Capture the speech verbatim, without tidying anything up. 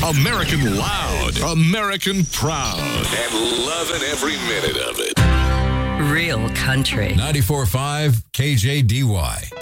American loud, American proud, and loving every minute of it. Real country. ninety-four point five K J D Y.